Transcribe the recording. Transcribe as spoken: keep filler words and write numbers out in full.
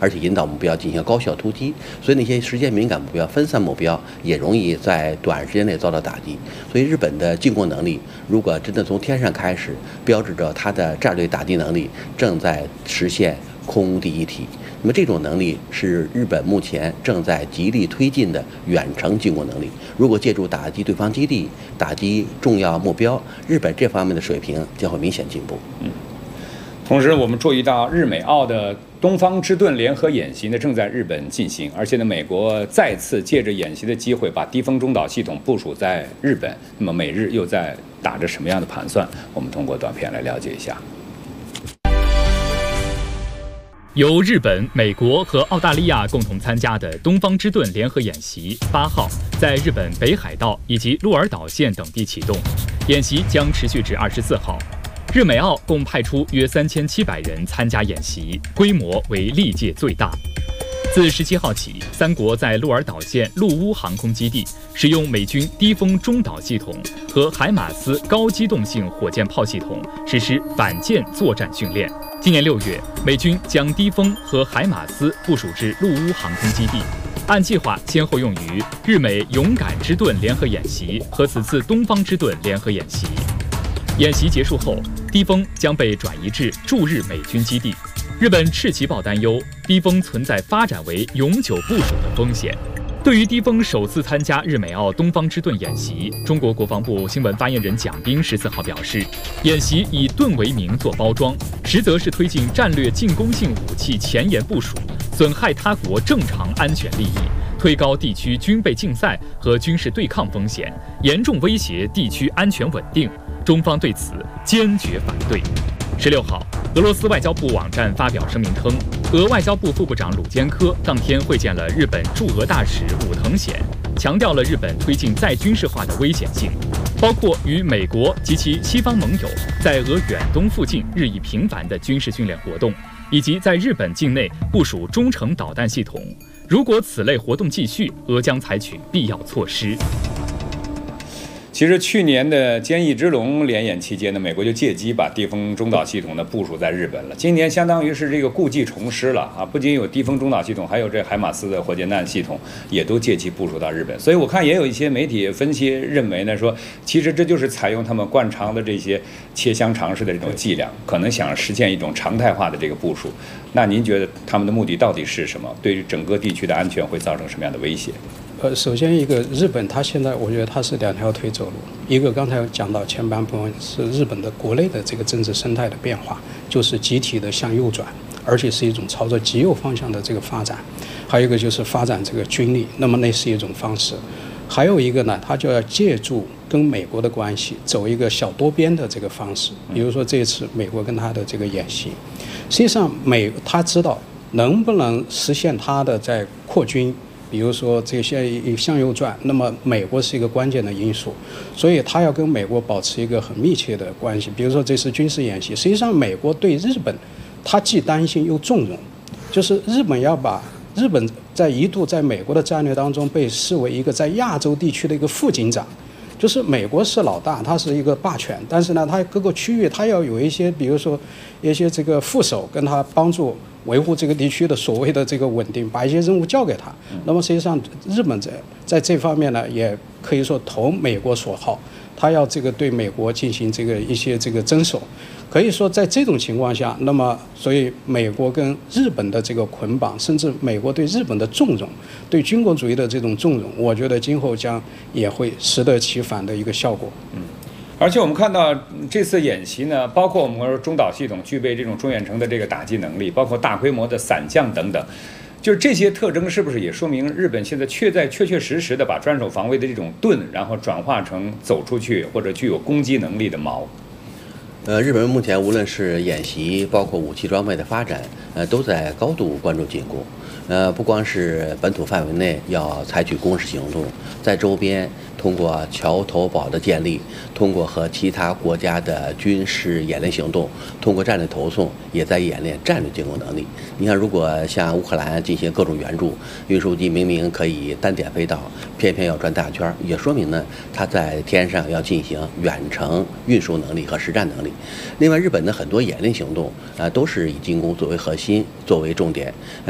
而且引导目标进行高效突击，所以那些时间敏感目标、分散目标也容易在短时间内遭到打击。所以日本的进攻能力，如果真的从天上开始，标志着它的战略打击能力正在实现空第一体。那么这种能力是日本目前正在极力推进的远程进攻能力。如果借助打击对方基地、打击重要目标，日本这方面的水平将会明显进步。 嗯。同时，我们注意到日美澳的东方之盾联合演习呢正在日本进行，而且呢，美国再次借着演习的机会把低风中导系统部署在日本。那么美日又在打着什么样的盘算？我们通过短片来了解一下。 由日本、美国和澳大利亚共同参加的东方之盾联合演习，八号在日本北海道以及鹿儿岛县等地启动，演习将持续至二十四号。日美澳共派出约三千七百人参加演习，规模为历届最大。自十七号起，三国在鹿儿岛县陆乌航空基地使用美军低风中导系统和海马斯高机动性火箭炮系统实施反舰作战训练。今年六月，美军将低风和海马斯部署至陆乌航空基地，按计划先后用于日美勇敢之盾联合演习和此次东方之盾联合演习。演习结束后，低风将被转移至驻日美军基地。日本赤旗报担忧低风存在发展为永久部署的风险。对于低风首次参加日美澳东方之盾演习，中国国防部新闻发言人蒋斌十四号表示，演习以盾为名做包装，实则是推进战略进攻性武器前沿部署，损害他国正常安全利益，推高地区军备竞赛和军事对抗风险，严重威胁地区安全稳定。中方对此坚决反对。十六号，俄罗斯外交部网站发表声明称，俄外交部副部长鲁坚科当天会见了日本驻俄大使武藤显，强调了日本推进再军事化的危险性，包括与美国及其西方盟友在俄远东附近日益频繁的军事训练活动，以及在日本境内部署中程导弹系统。如果此类活动继续，俄将采取必要措施。 其实去年的坚毅之龙联演期间呢，美国就借机把低风中导系统呢部署在日本了。今年相当于是这个故技重施了啊！不仅有低风中导系统，还有这海马斯的火箭弹系统也都借机部署到日本。所以我看也有一些媒体分析认为呢，说其实这就是采用他们惯常的这些切香肠式的这种伎俩，可能想实现一种常态化的这个部署。那您觉得他们的目的到底是什么？对于整个地区的安全会造成什么样的威胁？ 呃，首先一个日本，它现在我觉得它是两条腿走路。一个刚才讲到前半部分是日本的国内的这个政治生态的变化，就是集体的向右转，而且是一种朝着极右方向的这个发展。还有一个就是发展这个军力，那么那是一种方式。还有一个呢，它就要借助跟美国的关系，走一个小多边的这个方式。比如说这次美国跟他的这个演习，实际上美他知道能不能实现他的在扩军。比如说这些向右转，那么美国是一个关键的因素，所以他要跟美国保持一个很密切的关系。比如说这次军事演习，实际上美国对日本，他既担心又纵容，就是日本要把日本在一度在美国的战略当中被视为一个在亚洲地区的一个副警长。就是美国是老大，它是一个霸权，但是呢，它各个区域它要有一些，比如说一些这个副手跟他帮助维护这个地区的所谓的这个稳定，把一些任务交给他。那么实际上，日本在在这方面呢，也可以说投美国所好，他要这个对美国进行这个一些这个遵守。可以说，在这种情况下，那么所以美国跟日本的这个捆绑，甚至美国对日本的纵容，对军国主义的这种纵容，我觉得今后将也会适得其反的一个效果。 嗯，而且我们看到这次演习呢，包括我们说中导系统具备这种中远程的这个打击能力，包括大规模的散降等等。就是这些特征，是不是也说明日本现在确在确确实实的把专守防卫的这种盾，然后转化成走出去或者具有攻击能力的矛？ 呃，日本人目前无论是演习，包括武器装备的发展，呃，都在高度关注进攻。呃，不光是本土范围内要采取攻势行动，在周边通过桥头堡的建立，通过和其他国家的军事演练行动，通过战略投送，也在演练战略进攻能力。你看，如果向乌克兰进行各种援助，运输机明明可以单点飞到，偏偏要转大圈，也说明呢，它在天上要进行远程运输能力和实战能力。另外，日本的很多演练行动啊、呃，都是以进攻作为核心，作为重点。